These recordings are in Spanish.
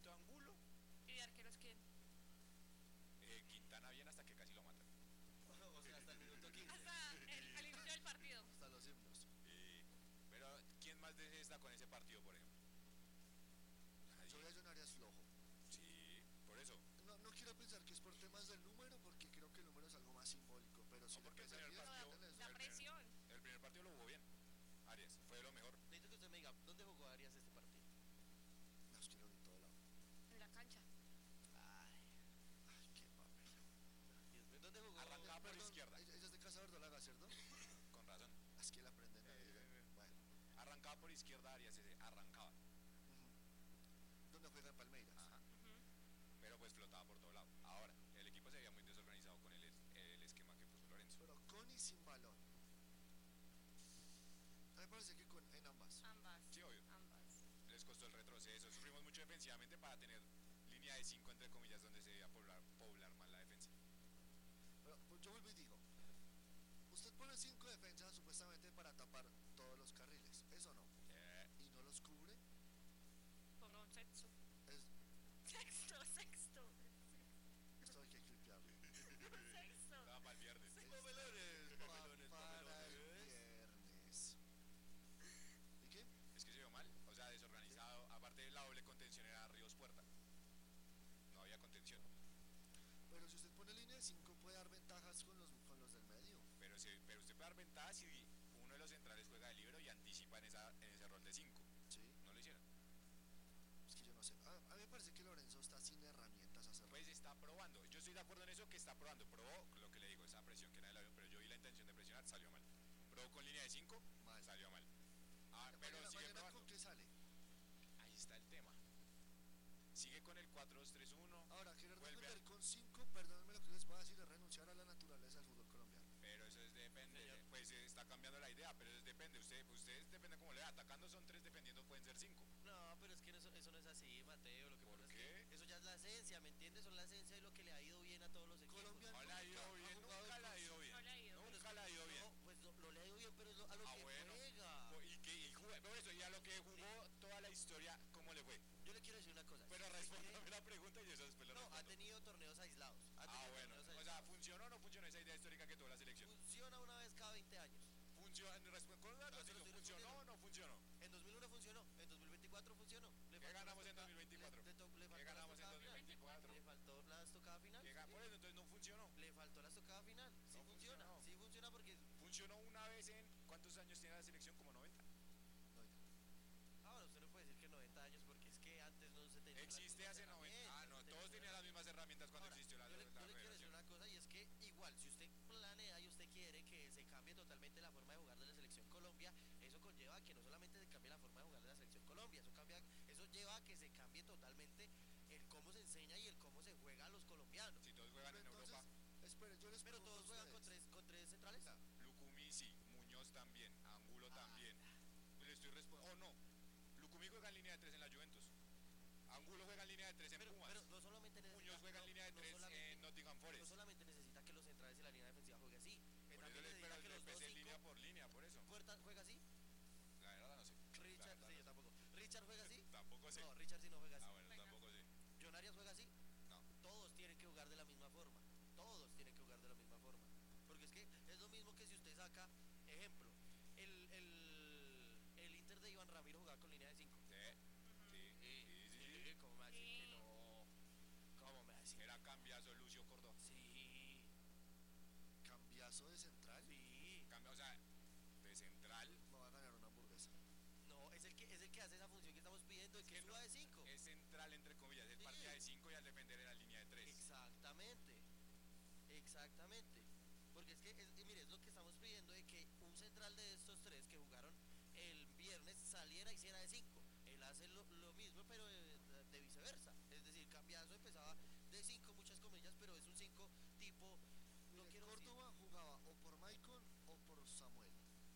momento Angulo. ¿Y de arqueros quién? Quintana bien hasta que casi lo matan. O sea, hasta el minuto 15. Hasta al inicio del partido. Hasta los himnos. Pero, ¿quién más está con ese partido, por ejemplo? Yo voy a John Arias flojo. Sí, por eso. No quiero pensar que es por temas del número, porque creo que el número es algo más simbólico, pero si No, porque le el pesa primer bien, partido, La presión. el primer partido lo jugó bien. Arias, fue de lo mejor. Necesito que usted me diga, ¿dónde jugó Arias este partido? No, es que lo vi todo lado. En la cancha. Ay, qué papel. Dios mío, ¿dónde jugó? Arrancaba por Perdón, izquierda. ella es de Casa Verdolaga, ¿cierto? Con razón. Es que la aprenden ahí. Bueno. Arrancaba por izquierda Arias, arrancaba. ¿Dónde juega en Palmeiras? Ajá. Pero pues flotaba por todo lado. Ahora, el equipo se veía muy desorganizado con el esquema que puso Lorenzo. Pero con y sin balón. A mí me parece que en ambas. Ambas. Sí, obvio. Ambas. Les costó el retroceso. Sufrimos mucho defensivamente para tener línea de 5 entre comillas donde se debía poblar más la defensa. Pero pues, yo vuelvo y digo, usted pone 5 defensas supuestamente para tapar todos los carriles, ¿eso no? Y no los cubre. Ponga un sexto. Es, Sexto. esto hay que clipearlo. Sexto. Estaba para el viernes. Papelones, Para el viernes. ¿Y qué? Es que se vio mal, o sea, desorganizado. Aparte, la doble contención era Ríos Puerta. No había contención. Pero si usted pone línea de 5 puede dar ventajas con los del medio. Pero usted puede dar ventajas si uno de los centrales juega de libero y anticipa en ese rol de 5. Sí. No lo hicieron. Es que yo no sé. A mí me parece que Lorenzo está sin herramientas a hacerlo. Pues está probando. Yo estoy de acuerdo en eso que está probando. Probó lo que le digo, esa presión que nadie la vio, pero yo vi la intención de presionar, salió mal. Probó con línea de 5, Mal. salió mal. Pero sigue mañana probando. ¿con qué sale? Ahí está el tema. Sigue con el 4-2-3-1. Ahora, querer vuelve defender con 5, perdónenme lo que les voy a decir, es renunciar a la naturaleza del fútbol colombiano. Pero eso depende, pues está cambiando la idea, pero eso depende, ustedes depende cómo le da, atacando son 3, defendiendo pueden ser 5. No, pero es que eso no es así, Mateo. Lo que ¿Por pasa qué? es que eso ya es la esencia, ¿me entiendes? Son la esencia de lo que le ha ido bien a todos los equipos. Colombiano. No le ha ido Nunca bien, ha jugado nunca le ha con ido bien. No le ha ido. Nunca le ha ido bien. No, pues no le ha ido bien, pero es a lo que Bueno, juega. por eso, y a lo que jugó toda la historia, ¿cómo le fue? Yo le quiero decir una cosa. Pero respóndame la pregunta y eso después lo No, respondo. ha tenido torneos aislados. Bueno, o sea, ¿funcionó o no funcionó esa idea histórica que tuvo la selección? Funciona una vez cada 20 años. ¿Funcionó o no funcionó? En 2001 funcionó, en 2024 funcionó. ¿Qué ganamos en 2024? ¿Qué ganamos en 2024? Le faltó la estocada final. Por eso entonces no funcionó. Le faltó la estocada final. Sí No funciona, funcionó. sí funciona porque... Funcionó una vez en... ¿Cuántos años tiene la selección? Como 90. Ahora usted no puede decir que 90 años porque es que antes no se tenía... Existe hace 90. No, todos tenían las mismas herramientas cuando existió la yo le quiero decir federación. una cosa y es que igual, si usted planea y usted quiere que se cambie totalmente la forma de jugar de la selección Colombia, eso conlleva que no solamente se cambie la forma de jugar de la selección Colombia, eso lleva a que se cambie totalmente el cómo se enseña y el cómo se juega a los colombianos. Si todos juegan en Entonces, Europa, espere, yo les Pero pregunto todos a juegan ustedes. con tres centrales. Lucumí sí, Muñoz también, Angulo también. Le estoy respondiendo. Oh, no. Lucumí juega en línea de 3 en la Juventus. Angulo juega en línea de 3 en Pumas. Pero no solamente necesita... Muñoz juega en línea de 3 en Nottingham No Forest. solamente necesita que los centrales de la línea defensiva jueguen así. Por eso También necesita que los dos empecé cinco... línea por línea, por eso. Puerta juega así. La verdad no sé. Richard, sí, yo tampoco. Richard juega así. Tampoco sé. No, Richard sí no juega así. Bueno, tampoco sé. John Arias juega así. No. Todos tienen que jugar de la misma forma. Todos tienen que jugar de la misma forma. Porque es que es lo mismo que si usted saca, ejemplo, el Inter de Iván Ramiro jugaba con línea de 5. Sí. ¿Cómo me va a decir que no? ¿Cómo me va a decir? Era cambiazo Lucio Córdoba. Sí. Cambiazo de central. Sí. O sea, de central. Me va a ganar una hamburguesa. No, es el que hace esa función que estamos pidiendo, el que suba de 5. Es central entre comillas. Él partía de 5 y al defender era línea de 3. Exactamente. Porque es que, mire, es lo que estamos pidiendo de que un central de estos tres que jugaron el viernes saliera y hiciera de 5. Él hace lo mismo, pero de viceversa. Es decir, Cambiazo empezaba de 5, muchas comillas, pero es un 5 tipo... Mire, Córdoba jugaba o por Maicon o por Samuel.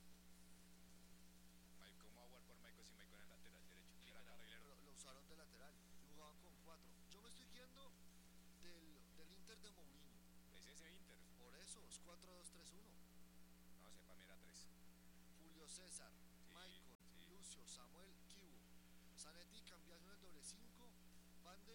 ¿Cómo va a jugar por Maicon si Maicon es el lateral derecho? Era carrilero. Pero lo usaron de lateral y jugaban con 4. Yo me estoy guiando del Inter de Mourinho. Es ese Inter. Por eso, es 4-2-3-1. No sé, para mí era 3. Julio César, Maicon, Lucio, Samuel, Kibu, Zanetti, Cambiazo en el doble 5, Van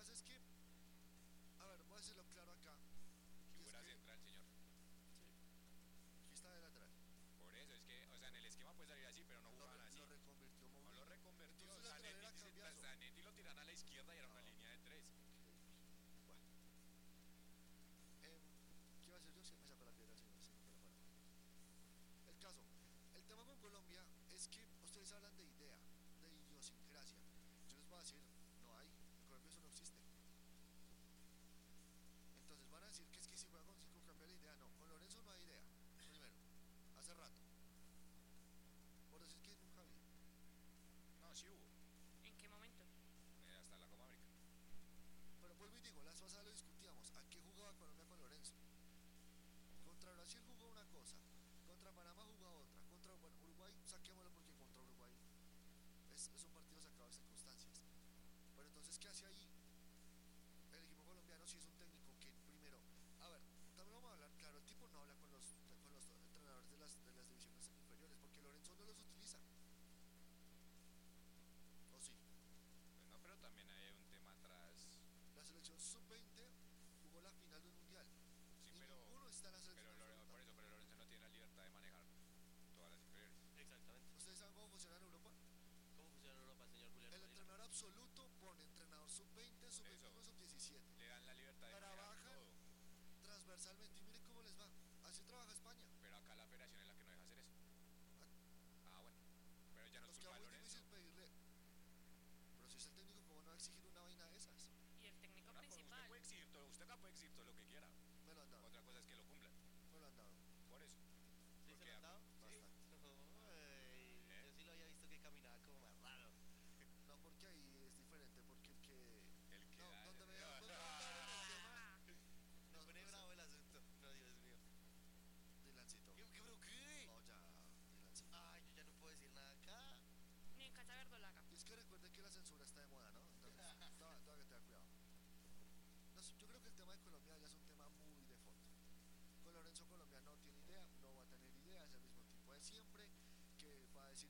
pasa es que, a ver, voy a decirlo claro acá. Y es Figura que central, señor. aquí está de lateral. Por eso, es que, o sea, en el esquema puede salir así, pero no jugaban así. Lo reconvirtió No Mourinho. lo reconvertió. Entonces lateral era cambiazo. Zanetti lo tiran a la izquierda y era una No. línea de 3. Bueno. ¿Qué iba a decir yo? Sí, me sacó la piedra, señor. Sí, me fue la palabra. El caso, el tema con Colombia es que ustedes hablan de idea, de idiosincrasia. Yo les voy a decir, no hay. En Colombia eso no existe. Entonces van a decir que es que si juega con 5 cambia la idea. No, con Lorenzo no hay idea. Primero, hace rato. Por decir que nunca vi. No, sí hubo. ¿En qué momento? Hasta la Copa América. Pero vuelvo y digo, la vez pasada lo discutíamos. ¿A qué jugaba Colombia con Lorenzo? Contra Brasil jugó una cosa, contra Panamá jugó otra, contra, bueno, Uruguay, saquémoslo porque contra Uruguay es un partido sacado de circunstancias. Pero entonces, ¿qué hace ahí el equipo colombiano si es un técnico que primero, a ver, también vamos a hablar, claro, el tipo no habla con los entrenadores de las divisiones inferiores, porque Lorenzo no los utiliza. ¿O sí? Pues no, pero también hay un tema atrás. La selección sub-20 jugó la final del mundial. Sí, Y pero, ninguno está en la selección absoluta. por eso, pero Lorenzo no tiene la libertad de manejar todas las inferiores. Exactamente. ¿Ustedes saben cómo funciona en Europa? ¿Cómo funciona en Europa, señor Julián? El Varela? entrenador absoluto pone entrenador sub-20, sub-21, sub-17. Le dan la libertad de manejar Trabajan todo. transversalmente y miren cómo les va. Así trabaja España. Pero acá la federación es la que no deja hacer eso. Ah, bueno. Pero ya no es Nos culpa queda de muy Lorenzo. difícil pedirle. Pero si es el técnico, ¿cómo no va a exigir una vaina de esas? Y el técnico Una cosa, principal. usted puede exigir todo, usted acá puede exigir todo lo que quiera. Me lo han dado. Otra cosa es que lo cumplan. Me lo han dado. Por eso. ¿Sí se Porque lo han dado? Bastante. Ay, yo sí lo había visto que caminaba como más raro. No, porque ahí es diferente. Porque el que. El que No, da- donde me hablaron en el tema. Me No, pone no sé. bravo el asunto. No, Dios mío. Dylancito. ¿Pero qué? No, ya. Dylancito. Ay, yo ya no puedo decir nada acá. Ni en casa verdolaga. Y es que recuerden que la censura está de moda, ¿no? Entonces, tengo que tener cuidado. No sé, yo creo que el tema de Colombia ya es un tema muy de fondo. Con Lorenzo Colombia no tiene idea, no va a tener idea, es el mismo tipo de siempre, que va a decir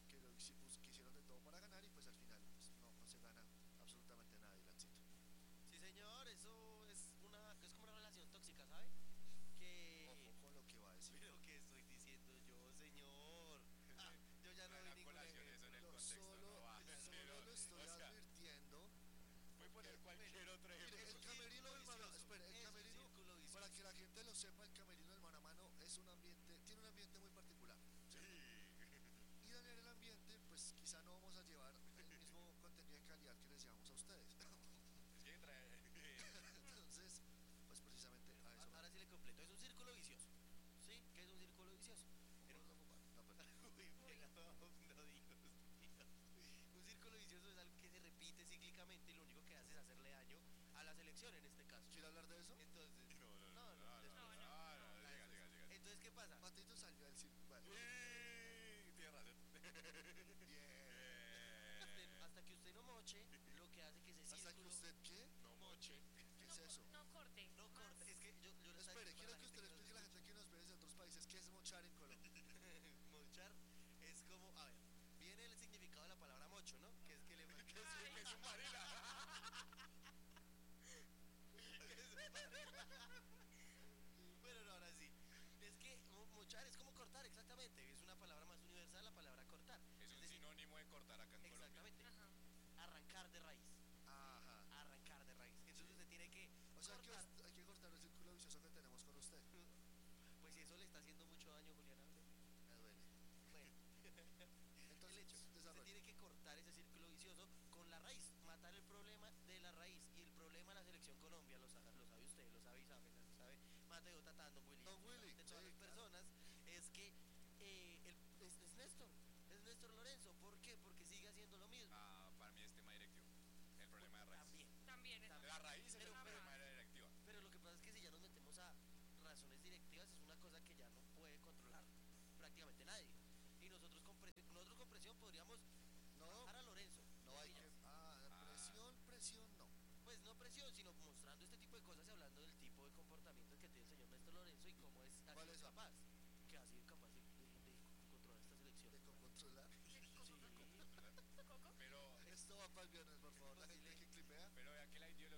que hicieron de todo para ganar y pues al final pues, no se gana absolutamente nada, Dylancito. Sí, señor, eso es como una relación tóxica, ¿sabe? Que... Ojo con lo que va a decir. Pero ¿qué estoy diciendo yo, señor? Yo ya no Trae vi la ningún colación eso en el Lo contexto solo, no va. solo lo estoy o sea, advirtiendo. voy a poner cualquier otro ejemplo. Mire, el camerino del mano, espere, el Es un camerino, círculo vicioso. para que la gente lo sepa, el camerino del mano a mano es un ambiente, tiene un ambiente muy particular. ¿Cierto? Y dañar el ambiente, pues quizá no vamos a llevar el mismo contenido de calidad que les llevamos a ustedes. Es que trae. Entonces, pues precisamente a eso. Ahora sí le completo. Es un círculo vicioso. ¿Sí? ¿Qué es un círculo vicioso? Vamos a fumar. No, pero- Uy, no, Dios mío. Un círculo vicioso es algo que se repite cíclicamente y lo único que hace es hacerle daño a la selección en este caso. ¿Quiere hablar de eso? Entonces, Diga. entonces ¿qué pasa? Patito salió del círculo. Bueno, Tiene razón. bien. Hasta que usted no moche, lo que hace que ese ¿Hasta que círculo usted qué? No moche. ¿Qué No, es eso? no corte. no más. corta. Es que yo lo estaba Espere, diciendo quiero para que usted le explique a la gente que nos ve desde otros países qué es mochar en Colombia. mochar es como, a ver, viene el significado de la palabra mocho, ¿no? Que es que le Que es un marila. Bueno, no, ahora sí. Es que mochar es como cortar, exactamente. Es una palabra más universal, la palabra cortar. Es un decir, sinónimo de cortar acá en Colombia. exactamente. Ajá. Arrancar de raíz. Ajá. Arrancar de raíz. Entonces usted tiene que O sea que cortar. hay que cortar el círculo vicioso que tenemos con usted. Pues si eso le está haciendo mucho daño, Juliana. Me duele. Bueno, Entonces, el hecho, usted desarrolle. tiene que cortar ese círculo vicioso con la raíz, matar el problema de la raíz. Y el problema de la selección Colombia, lo sabe usted, lo sabe Isabel, lo sabe Mateo, Tatán, Don Willy, Don Willy, de todas sí, las claro. personas, es que es Néstor Lorenzo. ¿Por qué? Porque sigue haciendo lo mismo. Ah, para mí es tema directivo. El problema de raíz. También. También es. La raíz es el Pero- problema de la directiva. Pero lo que pasa es que si ya nos metemos a razones directivas es una cosa que ya no puede controlar prácticamente nadie. Y nosotros con presión podríamos No, bajar a Lorenzo. no hay que. Presión no. Pues no presión, sino mostrando este tipo de cosas y hablando del tipo de comportamiento que tiene el señor Néstor Lorenzo y cómo es ha ¿Cuál sido es? capaz. Que ha sido capaz de controlar esta selección. De controlar. Coco. Pero, Esto va para el viernes, por favor. La gente que clipea. pero vea que la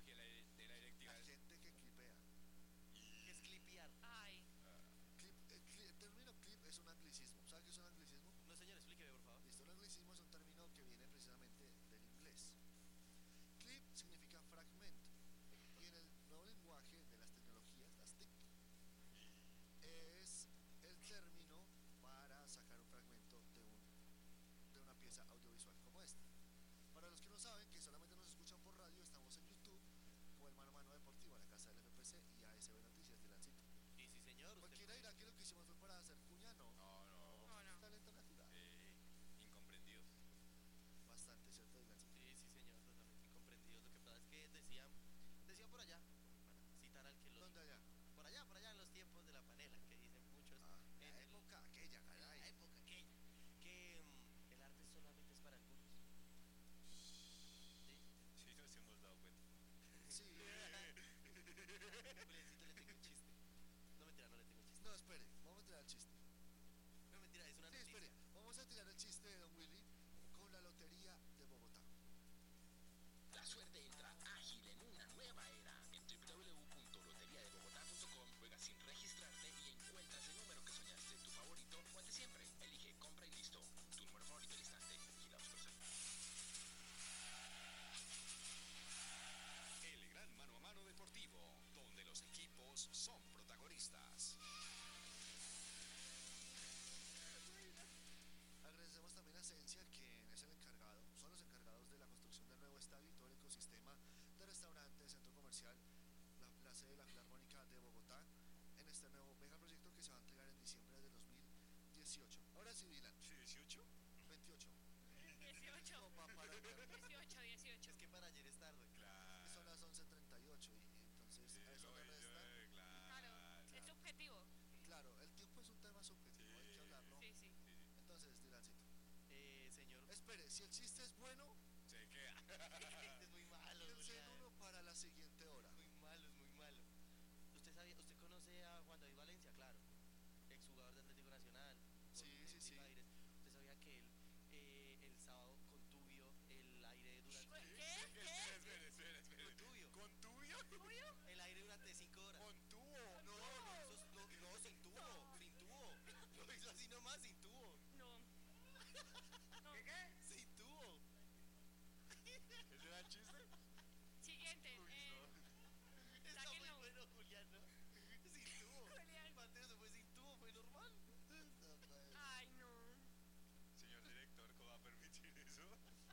David, todo el ecosistema de restaurantes, centro comercial, la sede de la Filarmónica de Bogotá, en este nuevo megaproyecto que se va a entregar en diciembre de 2018. Ahora sí, Dylan, ¿Sí, 18? 28. 18. No, para el viernes. 18, 18. Es que para ayer es tarde. Claro. Son las 11:38 y entonces Sí, a eso lo le vi yo, resta. Claro, es subjetivo. Claro, el tiempo es un tema subjetivo, hay que hablarlo. Sí, sí. Entonces, Dylancito, Señor, espere, si el chiste es bueno, Se queda. es muy malo, piense en Julián. uno para la siguiente hora. Muy malo, es muy malo. ¿Usted conoce a Juan David Valencia? Claro. Exjugador de Atlético Nacional. Sí, con sí, sí. Aires. ¿Usted sabía que él el sábado contubio el aire durante... ¿Qué? Contubio. ¿Con tuyo? El aire durante 5 horas. ¿Con tubo? No, no, sin tubo. Sin tubo. Lo hizo así nomás, sin tubo. No. No. Sin tubo. ¿Ese era el chiste? Siguiente. Está muy Sáquenlo. bueno, Julián, ¿no? Sin tubo. Julián. Mateo se fue sin tubo, fue normal. Ay, no. Señor director, ¿cómo va a permitir eso?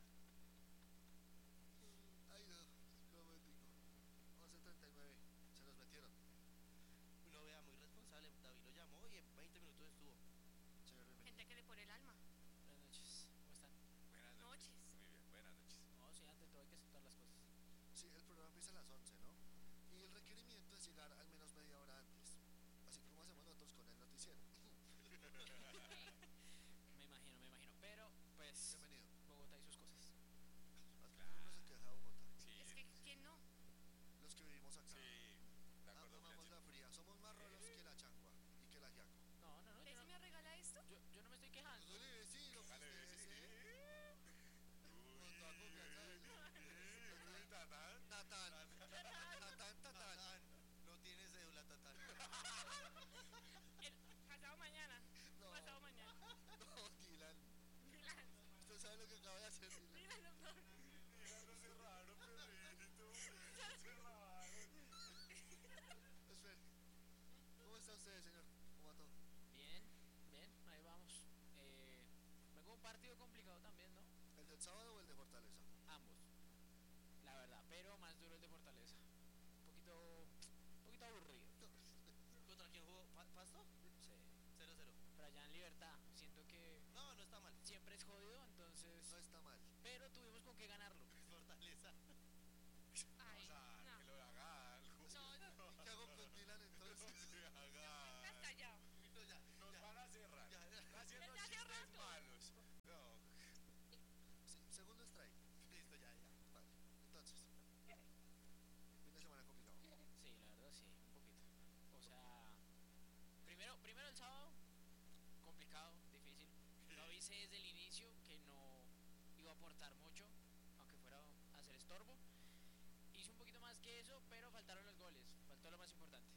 Ay, no, no me digo. 11:39, se nos metieron. Uno vea muy responsable. David lo llamó y en 20 minutos estuvo. Señor, bienvenido. Gente que le pone el alma. Buenas noches, ¿cómo están? Buenas noches. Noches. Muy bien, buenas noches. No, sí, ante todo hay que aceptar las cosas. Sí, el programa empieza a las 11, ¿no? Y el requerimiento es llegar al menos media hora antes. Así como hacemos nosotros con el noticiero. Me imagino. Pero, pues, Bienvenido. Bogotá y sus cosas. Uno se queja de Bogotá. Sí, Es que, ¿quién no? Los que vivimos acá. sí, de acuerdo, Amamos Juliancito. la fría. Somos más rolos que la changua y que la yaco. No, yo ¿Desi no, me regala esto? yo no me estoy quejando. Yo le sí, lo que Vale, usted sí. desee. Con toda confianza del- Uy, tatán. Tatán. Tatán, tatán. Tatán. No tiene cédula, Tatán. Pasado mañana. No. Pasado mañana. No, Dylan. Dylan. Usted sabe lo que acaba de hacer, Dylan. Dylan, doctor. No se raro, perrito. Se raro. Espera. ¿Cómo está usted, señor? ¿Cómo va todo? Bien, ahí vamos. Vengo de un partido complicado también, ¿no? ¿El del sábado o el de Fortaleza? Ambos, la verdad, pero más duro el de Fortaleza. Un poquito aburrido. ¿Contra quién jugó? ¿Pasto? Sí. 0-0. Pero allá en Libertad, siento que No, no está mal. siempre es jodido, entonces... No está mal. Pero tuvimos con qué ganarlo. Fortaleza. Ay, O sea, que no. lo haga algo. No, ¿Y qué hago con Dylan entonces? Se haga. hasta allá. No, ya. Nos van a cerrar. Ya. Haciendo Desde hace chistes rato. malos. No. Sí, segundo strike. Listo, ya. Vale. Entonces. Fin de semana complicado. Sí, la verdad sí, un poquito. O sea, primero el sábado, complicado, difícil. Lo avisé desde el inicio que no iba a aportar mucho, aunque fuera a hacer estorbo. Hice un poquito más que eso, pero faltaron los goles, faltó lo más importante.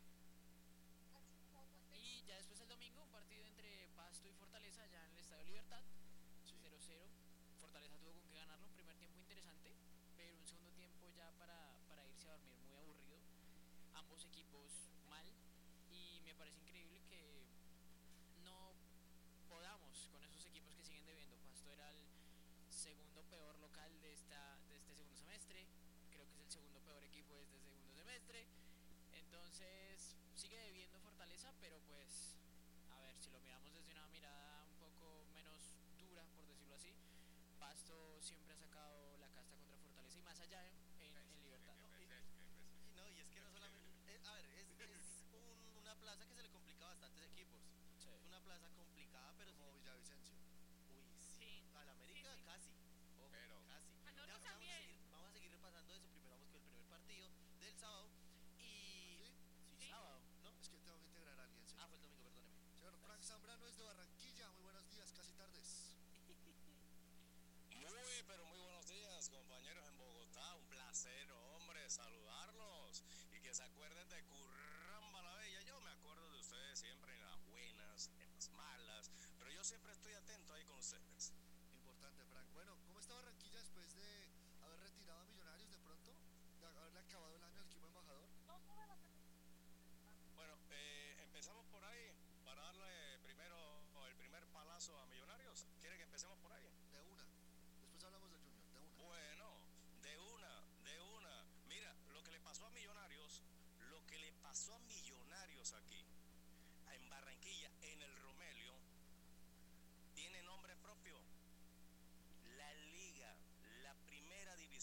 Y ya después el domingo, un partido entre Pasto y Fortaleza, ya en el Estadio Libertad, Sí. 0-0. Fortaleza tuvo con qué ganarlo, un primer tiempo interesante, pero un segundo tiempo ya para irse a dormir muy aburrido. Ambos equipos mal, y me parece increíble que no podamos con esos equipos que siguen debiendo. Pasto era el segundo peor local de este segundo semestre, creo que es el segundo peor equipo de este segundo semestre. Entonces sigue debiendo Fortaleza, pero pues a ver, si lo miramos desde una mirada un poco menos dura, por decirlo así, Pasto siempre ha sacado la casta contra Fortaleza y más allá en Libertad. No, y es que no solamente. A ver, es una plaza que se le complica a bastantes equipos. Sí. Es una plaza complicada, pero Como sí. Villavicencio. Uy, sí. Sí. Al América Sí, sí. casi. Ojo, Pero- casi. A nosotros Ya, también. Vamos a seguir repasando eso. Primero vamos con el primer partido del sábado. Y. ¿Sí? Sí, Sí. sábado. ¿No? Es que tengo que integrar a alguien, señor. Fue el domingo, perdóneme. Señor Frank Zambrano es de Barranquilla. Muy buenos días, casi tardes. Muy, pero muy buenos días, compañeros en Bogotá. Un placer, hombre, saludarlos. Y que se acuerden de Curramba la Bella. Yo me acuerdo de ustedes siempre en las buenas, en las malas. Pero yo siempre estoy atento ahí con ustedes. Importante, Frank. Bueno, ¿cómo está Barranquilla después de haber retirado a Millonarios de pronto? De haberle acabado el año al equipo embajador. Bueno, empezamos por ahí para darle primero el primer palazo a Millonarios. ¿Quiere que empecemos por ahí? De una. Después hablamos de Junior, de una. Bueno, de una.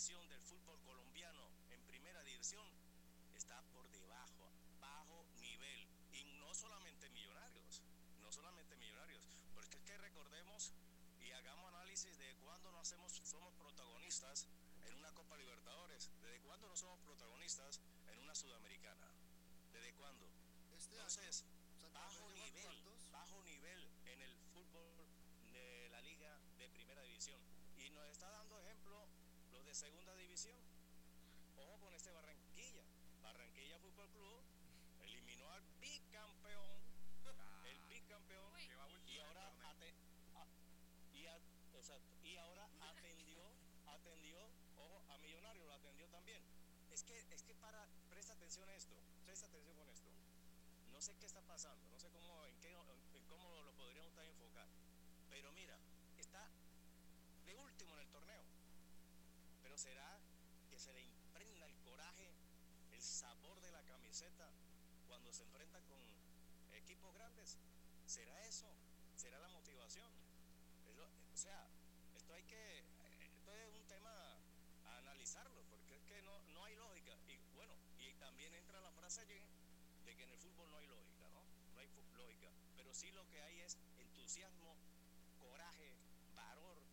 división del fútbol colombiano en primera división está por debajo, bajo nivel. Y no solamente Millonarios, no solamente Millonarios, porque es que recordemos y hagamos análisis de cuándo no somos protagonistas en una Copa Libertadores, desde cuándo no somos protagonistas en una Sudamericana, desde cuándo. Este Entonces, año, Santa Fe llegó a cuartos. bajo nivel en el fútbol de la liga de primera división. Y nos está dando ejemplo los de segunda división. Ojo con este Barranquilla. Barranquilla Fútbol Club eliminó al bicampeón, el bicampeón, Uy. Que va último y en el ahora torneo. exacto, y ahora atendió, ojo, a Millonario lo atendió también. Presta atención a esto, presta atención con esto. No sé qué está pasando, no sé en cómo lo podríamos estar enfocar. Pero mira, está de último en el torneo. Pero será que se le impregna el coraje, el sabor de la camiseta cuando se enfrenta con equipos grandes. ¿Será eso? ¿Será la motivación? O sea, esto es un tema a analizarlo, porque es que no hay lógica. Y bueno, y también entra la frase allí de que en el fútbol no hay lógica, ¿no? No hay lógica, pero sí lo que hay es entusiasmo